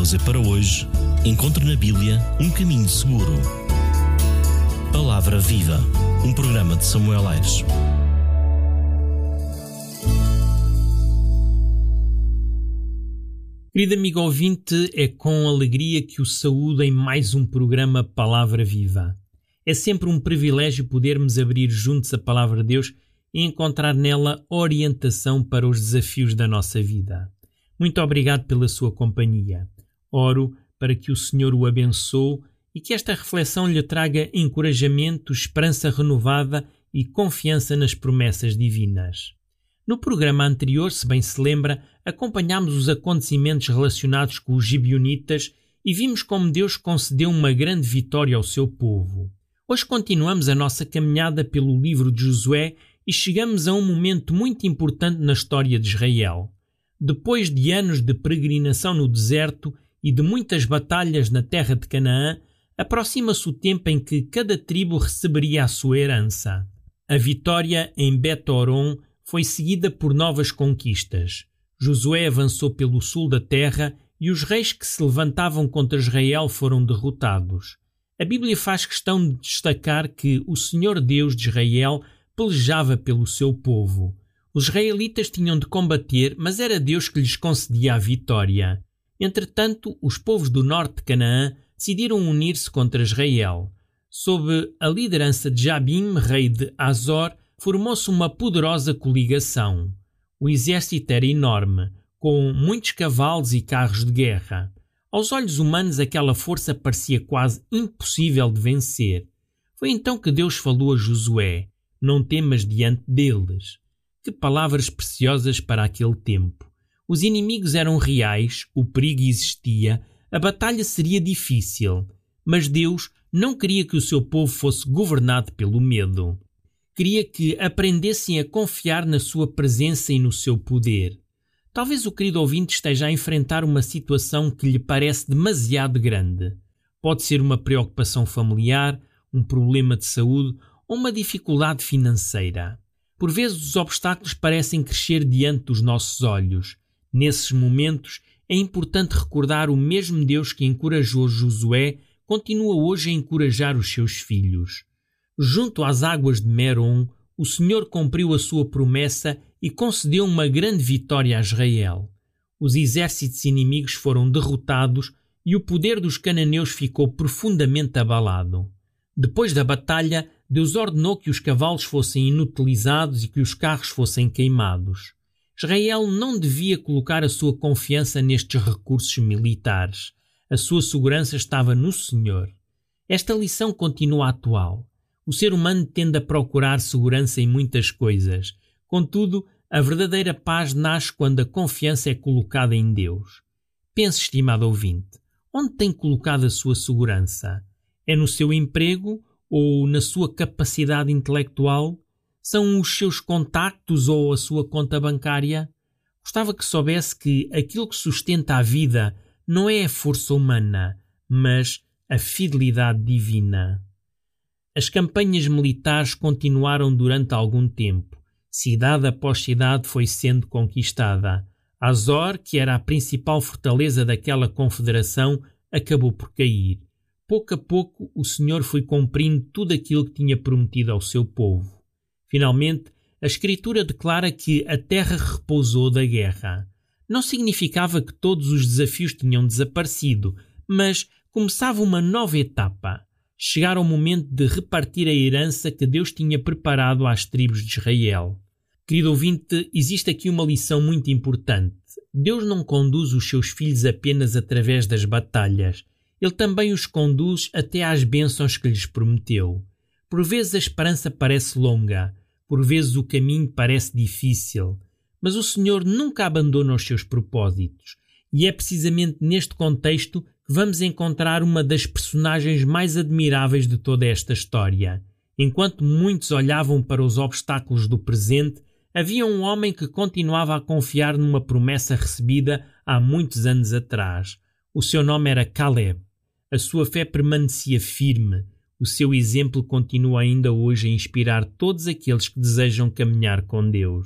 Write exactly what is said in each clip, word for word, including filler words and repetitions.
Deus é para hoje, encontre na Bíblia um caminho seguro. Palavra Viva, um programa de Samuel Aires. Querido amigo ouvinte, é com alegria que o saúdo em mais um programa Palavra Viva. É sempre um privilégio podermos abrir juntos a Palavra de Deus e encontrar nela orientação para os desafios da nossa vida. Muito obrigado pela sua companhia. Oro para que o Senhor o abençoe e que esta reflexão lhe traga encorajamento, esperança renovada e confiança nas promessas divinas. No programa anterior, se bem se lembra, acompanhámos os acontecimentos relacionados com os gibeonitas e vimos como Deus concedeu uma grande vitória ao seu povo. Hoje continuamos a nossa caminhada pelo livro de Josué e chegamos a um momento muito importante na história de Israel. Depois de anos de peregrinação no deserto e de muitas batalhas na terra de Canaã, aproxima-se o tempo em que cada tribo receberia a sua herança. A vitória em Bet-Horon foi seguida por novas conquistas. Josué avançou pelo sul da terra e os reis que se levantavam contra Israel foram derrotados. A Bíblia faz questão de destacar que o Senhor Deus de Israel pelejava pelo seu povo. Os israelitas tinham de combater, mas era Deus que lhes concedia a vitória. Entretanto, os povos do norte de Canaã decidiram unir-se contra Israel. Sob a liderança de Jabim, rei de Azor, formou-se uma poderosa coligação. O exército era enorme, com muitos cavalos e carros de guerra. Aos olhos humanos, aquela força parecia quase impossível de vencer. Foi então que Deus falou a Josué: "Não temas diante deles." Que palavras preciosas para aquele tempo. Os inimigos eram reais, o perigo existia, a batalha seria difícil, mas Deus não queria que o seu povo fosse governado pelo medo. Queria que aprendessem a confiar na sua presença e no seu poder. Talvez o querido ouvinte esteja a enfrentar uma situação que lhe parece demasiado grande. Pode ser uma preocupação familiar, um problema de saúde ou uma dificuldade financeira. Por vezes os obstáculos parecem crescer diante dos nossos olhos. Nesses momentos é importante recordar o mesmo Deus que encorajou Josué, continua hoje a encorajar os seus filhos. Junto às águas de Merom, o Senhor cumpriu a sua promessa e concedeu uma grande vitória a Israel. Os exércitos inimigos foram derrotados e o poder dos cananeus ficou profundamente abalado. Depois da batalha, Deus ordenou que os cavalos fossem inutilizados e que os carros fossem queimados. Israel não devia colocar a sua confiança nestes recursos militares. A sua segurança estava no Senhor. Esta lição continua atual. O ser humano tende a procurar segurança em muitas coisas. Contudo, a verdadeira paz nasce quando a confiança é colocada em Deus. Pense, estimado ouvinte, onde tem colocado a sua segurança? É no seu emprego ou na sua capacidade intelectual? São os seus contactos ou a sua conta bancária? Gostava que soubesse que aquilo que sustenta a vida não é a força humana, mas a fidelidade divina. As campanhas militares continuaram durante algum tempo. Cidade após cidade foi sendo conquistada. Azor, que era a principal fortaleza daquela confederação, acabou por cair. Pouco a pouco, o Senhor foi cumprindo tudo aquilo que tinha prometido ao seu povo. Finalmente, a Escritura declara que a terra repousou da guerra. Não significava que todos os desafios tinham desaparecido, mas começava uma nova etapa. Chegara o momento de repartir a herança que Deus tinha preparado às tribos de Israel. Querido ouvinte, existe aqui uma lição muito importante. Deus não conduz os seus filhos apenas através das batalhas. Ele também os conduz até às bênçãos que lhes prometeu. Por vezes a esperança parece longa, por vezes o caminho parece difícil, mas o Senhor nunca abandona os seus propósitos. E é precisamente neste contexto que vamos encontrar uma das personagens mais admiráveis de toda esta história. Enquanto muitos olhavam para os obstáculos do presente, havia um homem que continuava a confiar numa promessa recebida há muitos anos atrás. O seu nome era Caleb. A sua fé permanecia firme. O seu exemplo continua ainda hoje a inspirar todos aqueles que desejam caminhar com Deus.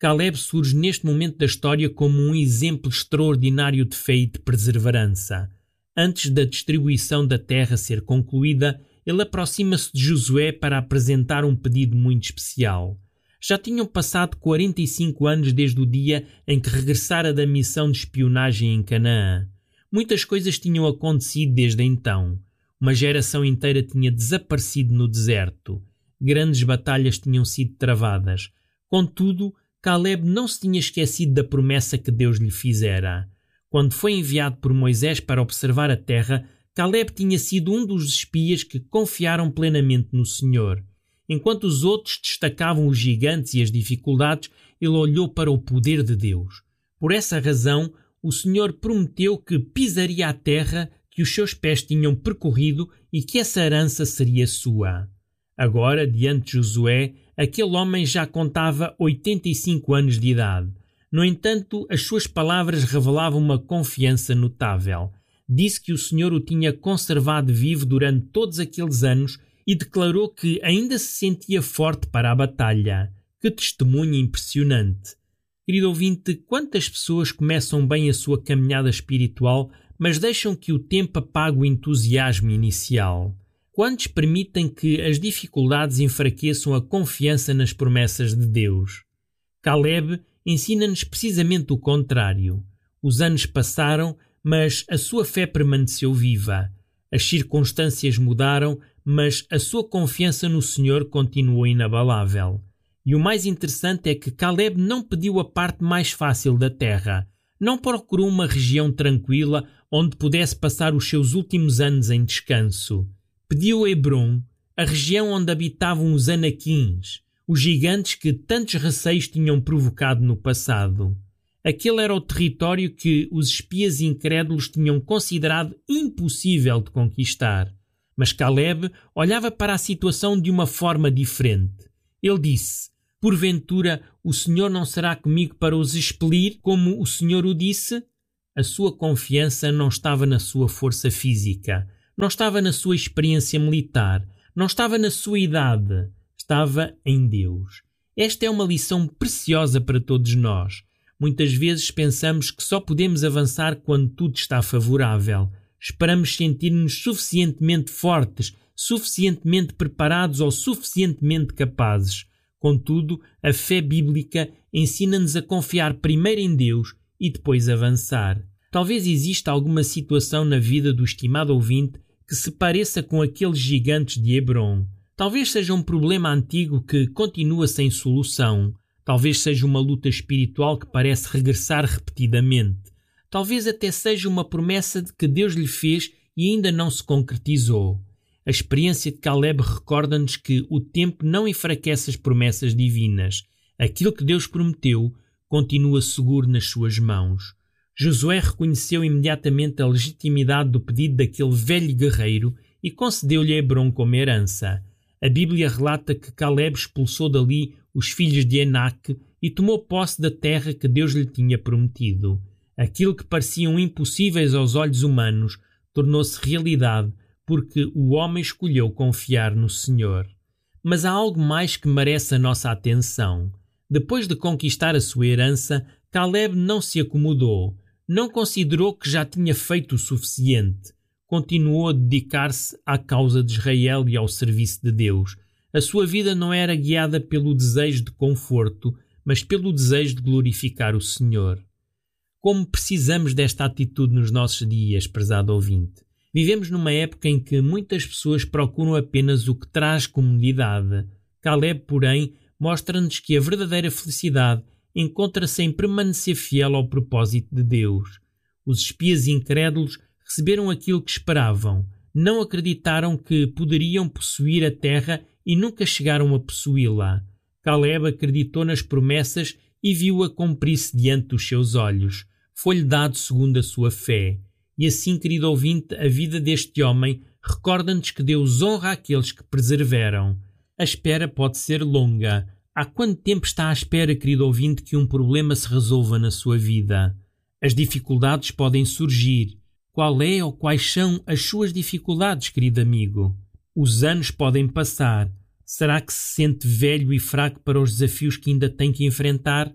Caleb surge neste momento da história como um exemplo extraordinário de fé e de perseverança. Antes da distribuição da terra ser concluída, ele aproxima-se de Josué para apresentar um pedido muito especial. Já tinham passado quarenta e cinco anos desde o dia em que regressara da missão de espionagem em Canaã. Muitas coisas tinham acontecido desde então. Uma geração inteira tinha desaparecido no deserto. Grandes batalhas tinham sido travadas. Contudo, Caleb não se tinha esquecido da promessa que Deus lhe fizera. Quando foi enviado por Moisés para observar a terra, Caleb tinha sido um dos espias que confiaram plenamente no Senhor. Enquanto os outros destacavam os gigantes e as dificuldades, ele olhou para o poder de Deus. Por essa razão, o Senhor prometeu que pisaria a terra que os seus pés tinham percorrido e que essa herança seria sua. Agora, diante de Josué, aquele homem já contava oitenta e cinco anos de idade. No entanto, as suas palavras revelavam uma confiança notável. Disse que o Senhor o tinha conservado vivo durante todos aqueles anos e declarou que ainda se sentia forte para a batalha. Que testemunho impressionante! Querido ouvinte, quantas pessoas começam bem a sua caminhada espiritual, mas deixam que o tempo apague o entusiasmo inicial? Quantos permitem que as dificuldades enfraqueçam a confiança nas promessas de Deus? Caleb ensina-nos precisamente o contrário. Os anos passaram, mas a sua fé permaneceu viva. As circunstâncias mudaram, mas a sua confiança no Senhor continuou inabalável. E o mais interessante é que Caleb não pediu a parte mais fácil da terra. Não procurou uma região tranquila onde pudesse passar os seus últimos anos em descanso. Pediu Hebron, a região onde habitavam os Anaquins, os gigantes que tantos receios tinham provocado no passado. Aquele era o território que os espias incrédulos tinham considerado impossível de conquistar. Mas Caleb olhava para a situação de uma forma diferente. Ele disse: porventura o Senhor não será comigo para os expelir, como o Senhor o disse? A sua confiança não estava na sua força física, não estava na sua experiência militar, não estava na sua idade, estava em Deus. Esta é uma lição preciosa para todos nós. Muitas vezes pensamos que só podemos avançar quando tudo está favorável. Esperamos sentir-nos suficientemente fortes, suficientemente preparados ou suficientemente capazes. Contudo, a fé bíblica ensina-nos a confiar primeiro em Deus e depois avançar. Talvez exista alguma situação na vida do estimado ouvinte que se pareça com aqueles gigantes de Hebron. Talvez seja um problema antigo que continua sem solução. Talvez seja uma luta espiritual que parece regressar repetidamente. Talvez até seja uma promessa de que Deus lhe fez e ainda não se concretizou. A experiência de Caleb recorda-nos que o tempo não enfraquece as promessas divinas. Aquilo que Deus prometeu continua seguro nas suas mãos. Josué reconheceu imediatamente a legitimidade do pedido daquele velho guerreiro e concedeu-lhe Hebron como herança. A Bíblia relata que Caleb expulsou dali os filhos de Enaque e tomou posse da terra que Deus lhe tinha prometido. Aquilo que pareciam impossíveis aos olhos humanos tornou-se realidade porque o homem escolheu confiar no Senhor. Mas há algo mais que merece a nossa atenção. Depois de conquistar a sua herança, Caleb não se acomodou, não considerou que já tinha feito o suficiente. Continuou a dedicar-se à causa de Israel e ao serviço de Deus. A sua vida não era guiada pelo desejo de conforto, mas pelo desejo de glorificar o Senhor. Como precisamos desta atitude nos nossos dias, prezado ouvinte? Vivemos numa época em que muitas pessoas procuram apenas o que traz comodidade. Caleb, porém, mostra-nos que a verdadeira felicidade encontra-se em permanecer fiel ao propósito de Deus. Os espias incrédulos receberam aquilo que esperavam, não acreditaram que poderiam possuir a terra e nunca chegaram a possuí-la. Caleb acreditou nas promessas e viu-a cumprir-se diante dos seus olhos. Foi-lhe dado segundo a sua fé. E assim, querido ouvinte, a vida deste homem recorda-nos que Deus honra aqueles que perseveram. A espera pode ser longa. Há quanto tempo está à espera, querido ouvinte, que um problema se resolva na sua vida? As dificuldades podem surgir. Qual é ou quais são as suas dificuldades, querido amigo? Os anos podem passar. Será que se sente velho e fraco para os desafios que ainda tem que enfrentar?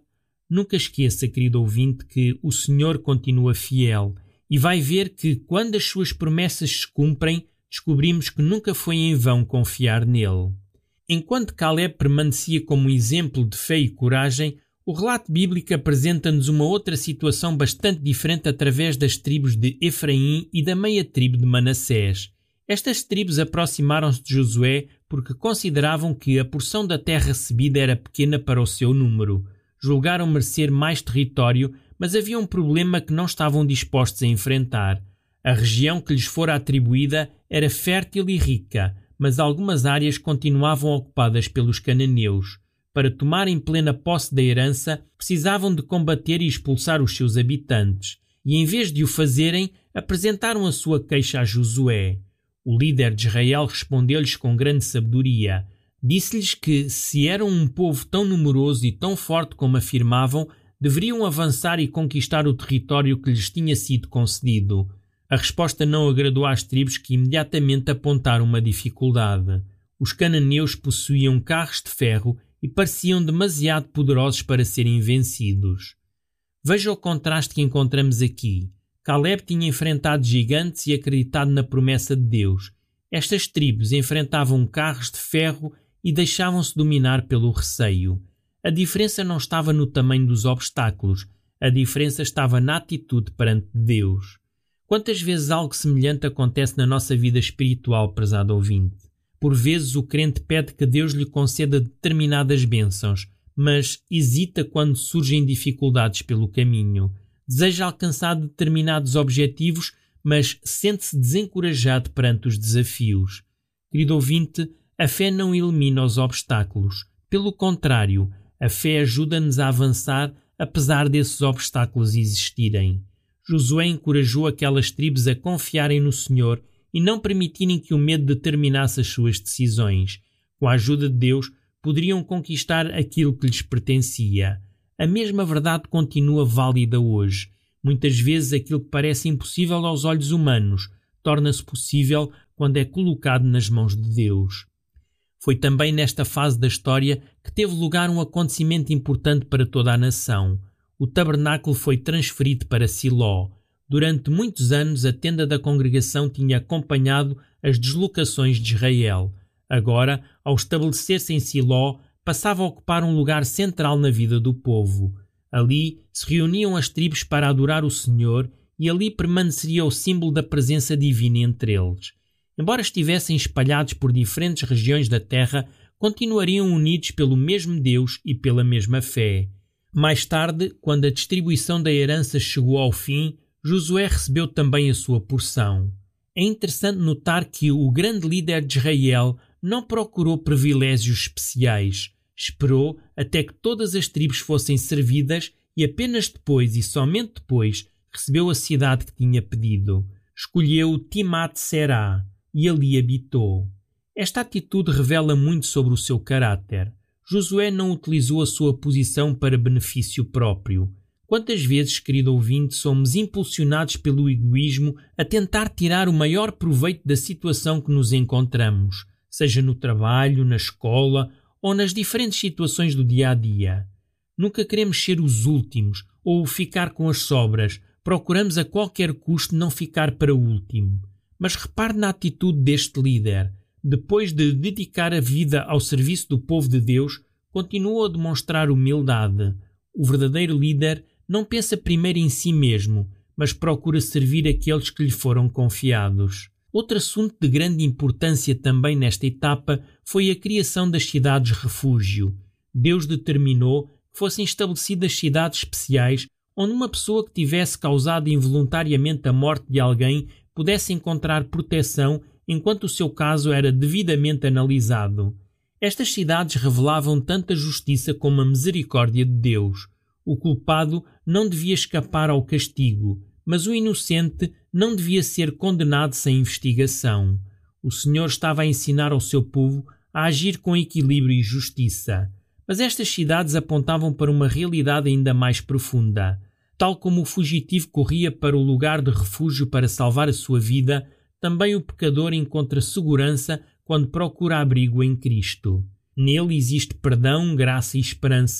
Nunca esqueça, querido ouvinte, que o Senhor continua fiel e vai ver que, quando as suas promessas se cumprem, descobrimos que nunca foi em vão confiar nele. Enquanto Caleb permanecia como exemplo de fé e coragem, o relato bíblico apresenta-nos uma outra situação bastante diferente através das tribos de Efraim e da meia tribo de Manassés. Estas tribos aproximaram-se de Josué porque consideravam que a porção da terra recebida era pequena para o seu número. Julgaram merecer mais território, mas havia um problema que não estavam dispostos a enfrentar. A região que lhes fora atribuída era fértil e rica, mas algumas áreas continuavam ocupadas pelos cananeus. Para tomarem plena posse da herança, precisavam de combater e expulsar os seus habitantes, e em vez de o fazerem, apresentaram a sua queixa a Josué. O líder de Israel respondeu-lhes com grande sabedoria. Disse-lhes que, se eram um povo tão numeroso e tão forte como afirmavam, deveriam avançar e conquistar o território que lhes tinha sido concedido. A resposta não agradou às tribos, que imediatamente apontaram uma dificuldade. Os cananeus possuíam carros de ferro e pareciam demasiado poderosos para serem vencidos. Veja o contraste que encontramos aqui. Caleb tinha enfrentado gigantes e acreditado na promessa de Deus. Estas tribos enfrentavam carros de ferro e deixavam-se dominar pelo receio. A diferença não estava no tamanho dos obstáculos, a diferença estava na atitude perante Deus. Quantas vezes algo semelhante acontece na nossa vida espiritual, prezado ouvinte? Por vezes o crente pede que Deus lhe conceda determinadas bênçãos, mas hesita quando surgem dificuldades pelo caminho. Deseja alcançar determinados objetivos, mas sente-se desencorajado perante os desafios. Querido ouvinte, a fé não elimina os obstáculos. Pelo contrário, a fé ajuda-nos a avançar apesar desses obstáculos existirem. Josué encorajou aquelas tribos a confiarem no Senhor e não permitirem que o medo determinasse as suas decisões. Com a ajuda de Deus, poderiam conquistar aquilo que lhes pertencia. A mesma verdade continua válida hoje. Muitas vezes aquilo que parece impossível aos olhos humanos torna-se possível quando é colocado nas mãos de Deus. Foi também nesta fase da história que teve lugar um acontecimento importante para toda a nação. O tabernáculo foi transferido para Siló. Durante muitos anos a tenda da congregação tinha acompanhado as deslocações de Israel. Agora, ao estabelecer-se em Siló, passava a ocupar um lugar central na vida do povo. Ali se reuniam as tribos para adorar o Senhor e ali permaneceria o símbolo da presença divina entre eles. Embora estivessem espalhados por diferentes regiões da terra, continuariam unidos pelo mesmo Deus e pela mesma fé. Mais tarde, quando a distribuição da herança chegou ao fim, Josué recebeu também a sua porção. É interessante notar que o grande líder de Israel não procurou privilégios especiais. Esperou até que todas as tribos fossem servidas e apenas depois, e somente depois, recebeu a cidade que tinha pedido. Escolheu Timnat-Será e ali habitou. Esta atitude revela muito sobre o seu caráter. Josué não utilizou a sua posição para benefício próprio. Quantas vezes, querido ouvinte, somos impulsionados pelo egoísmo a tentar tirar o maior proveito da situação que nos encontramos, seja no trabalho, na escola ou nas diferentes situações do dia a dia. Nunca queremos ser os últimos ou ficar com as sobras. Procuramos a qualquer custo não ficar para o último. Mas repare na atitude deste líder. Depois de dedicar a vida ao serviço do povo de Deus, continuou a demonstrar humildade. O verdadeiro líder não pensa primeiro em si mesmo, mas procura servir aqueles que lhe foram confiados. Outro assunto de grande importância também nesta etapa foi a criação das cidades-refúgio. Deus determinou que fossem estabelecidas cidades especiais onde uma pessoa que tivesse causado involuntariamente a morte de alguém pudesse encontrar proteção enquanto o seu caso era devidamente analisado. Estas cidades revelavam tanto a justiça como a misericórdia de Deus. O culpado não devia escapar ao castigo, mas o inocente não devia ser condenado sem investigação. O Senhor estava a ensinar ao seu povo a agir com equilíbrio e justiça. Mas estas cidades apontavam para uma realidade ainda mais profunda. Tal como o fugitivo corria para o lugar de refúgio para salvar a sua vida, também o pecador encontra segurança quando procura abrigo em Cristo. Nele existe perdão, graça e esperança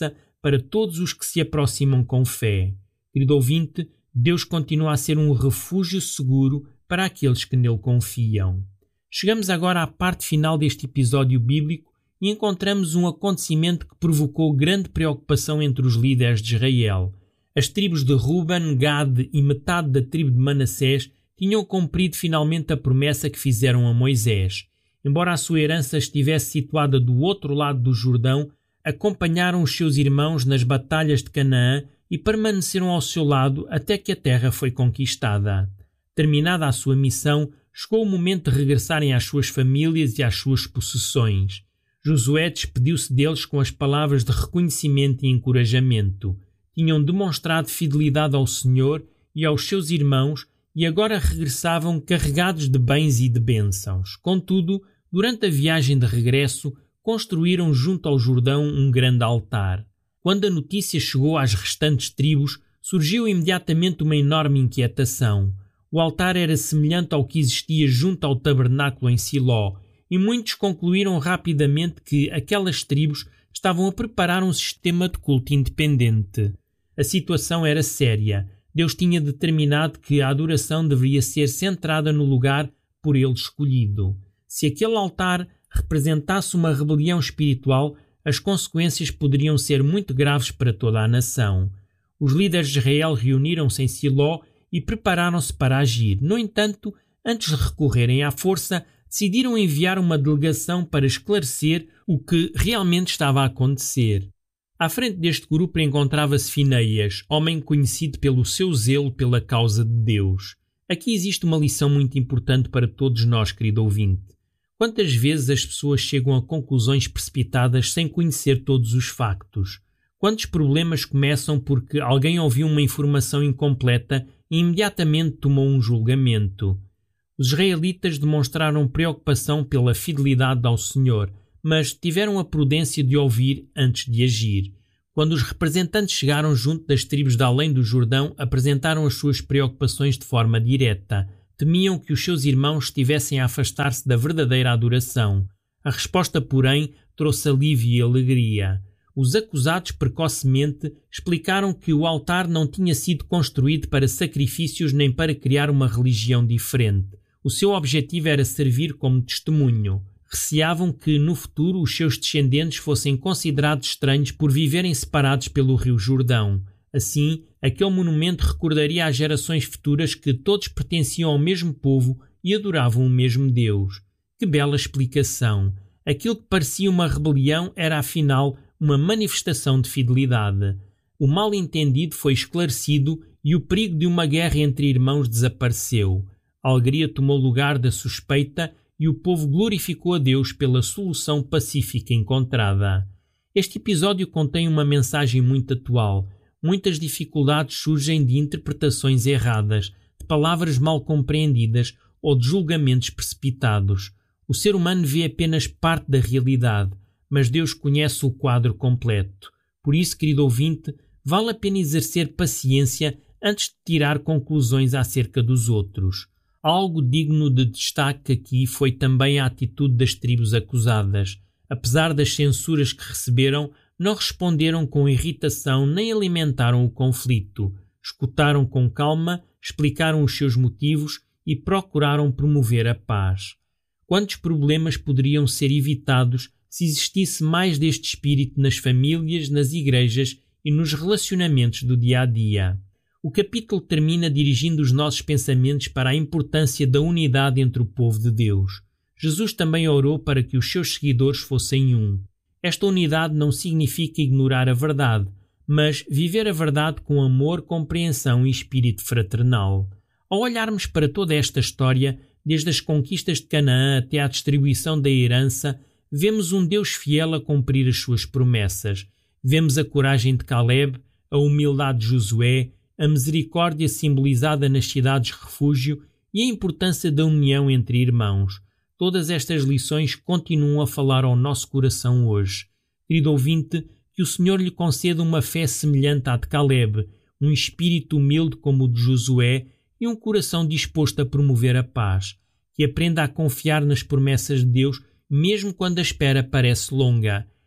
para todos os que se aproximam com fé. Querido ouvinte, Deus continua a ser um refúgio seguro para aqueles que nele confiam. Chegamos agora à parte final deste episódio bíblico e encontramos um acontecimento que provocou grande preocupação entre os líderes de Israel. As tribos de Ruben, Gade e metade da tribo de Manassés tinham cumprido finalmente a promessa que fizeram a Moisés. Embora a sua herança estivesse situada do outro lado do Jordão, acompanharam os seus irmãos nas batalhas de Canaã e permaneceram ao seu lado até que a terra foi conquistada. Terminada a sua missão, chegou o momento de regressarem às suas famílias e às suas possessões. Josué despediu-se deles com as palavras de reconhecimento e encorajamento. Tinham demonstrado fidelidade ao Senhor e aos seus irmãos e agora regressavam carregados de bens e de bênçãos. Contudo, durante a viagem de regresso, construíram junto ao Jordão um grande altar. Quando a notícia chegou às restantes tribos, surgiu imediatamente uma enorme inquietação. O altar era semelhante ao que existia junto ao tabernáculo em Siló, e muitos concluíram rapidamente que aquelas tribos estavam a preparar um sistema de culto independente. A situação era séria. Deus tinha determinado que a adoração deveria ser centrada no lugar por ele escolhido. Se aquele altar representasse uma rebelião espiritual, as consequências poderiam ser muito graves para toda a nação. Os líderes de Israel reuniram-se em Siló e prepararam-se para agir. No entanto, antes de recorrerem à força, decidiram enviar uma delegação para esclarecer o que realmente estava a acontecer. À frente deste grupo encontrava-se Finéias, homem conhecido pelo seu zelo pela causa de Deus. Aqui existe uma lição muito importante para todos nós, querido ouvinte. Quantas vezes as pessoas chegam a conclusões precipitadas sem conhecer todos os factos? Quantos problemas começam porque alguém ouviu uma informação incompleta e imediatamente tomou um julgamento? Os israelitas demonstraram preocupação pela fidelidade ao Senhor, mas tiveram a prudência de ouvir antes de agir. Quando os representantes chegaram junto das tribos de além do Jordão, apresentaram as suas preocupações de forma direta. Temiam que os seus irmãos estivessem a afastar-se da verdadeira adoração. A resposta, porém, trouxe alívio e alegria. Os acusados precocemente explicaram que o altar não tinha sido construído para sacrifícios nem para criar uma religião diferente. O seu objetivo era servir como testemunho. Receavam que, no futuro, os seus descendentes fossem considerados estranhos por viverem separados pelo rio Jordão. Assim, aquele monumento recordaria às gerações futuras que todos pertenciam ao mesmo povo e adoravam o mesmo Deus. Que bela explicação! Aquilo que parecia uma rebelião era, afinal, uma manifestação de fidelidade. O mal-entendido foi esclarecido e o perigo de uma guerra entre irmãos desapareceu. A alegria tomou lugar da suspeita e o povo glorificou a Deus pela solução pacífica encontrada. Este episódio contém uma mensagem muito atual. Muitas dificuldades surgem de interpretações erradas, de palavras mal compreendidas ou de julgamentos precipitados. O ser humano vê apenas parte da realidade, mas Deus conhece o quadro completo. Por isso, querido ouvinte, vale a pena exercer paciência antes de tirar conclusões acerca dos outros. Algo digno de destaque aqui foi também a atitude das tribos acusadas. Apesar das censuras que receberam, não responderam com irritação nem alimentaram o conflito. Escutaram com calma, explicaram os seus motivos e procuraram promover a paz. Quantos problemas poderiam ser evitados se existisse mais deste espírito nas famílias, nas igrejas e nos relacionamentos do dia a dia? O capítulo termina dirigindo os nossos pensamentos para a importância da unidade entre o povo de Deus. Jesus também orou para que os seus seguidores fossem um. Esta unidade não significa ignorar a verdade, mas viver a verdade com amor, compreensão e espírito fraternal. Ao olharmos para toda esta história, desde as conquistas de Canaã até à distribuição da herança, vemos um Deus fiel a cumprir as suas promessas. Vemos a coragem de Caleb, a humildade de Josué, a misericórdia simbolizada nas cidades-refúgio e a importância da união entre irmãos. Todas estas lições continuam a falar ao nosso coração hoje. Querido ouvinte, que o Senhor lhe conceda uma fé semelhante à de Caleb, um espírito humilde como o de Josué e um coração disposto a promover a paz. Que aprenda a confiar nas promessas de Deus, mesmo quando a espera parece longa.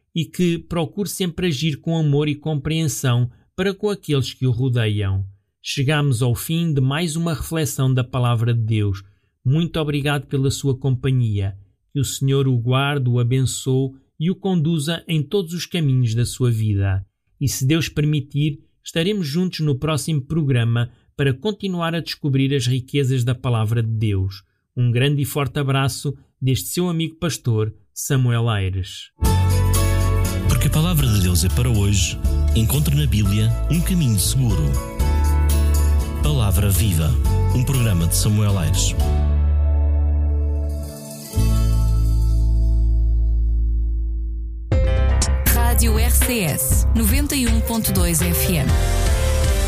e que procure sempre agir com amor e compreensão para com aqueles que o rodeiam. Chegamos ao fim de mais uma reflexão da Palavra de Deus. Muito obrigado pela sua companhia. Que o Senhor o guarde, o abençoe e o conduza em todos os caminhos da sua vida. E se Deus permitir, estaremos juntos no próximo programa para continuar a descobrir as riquezas da Palavra de Deus. Um grande e forte abraço deste seu amigo pastor, Samuel Aires. Porque a Palavra de Deus é para hoje, encontre na Bíblia um caminho seguro. Palavra Viva, um programa de Samuel Aires. Rádio R C S noventa e um ponto dois F M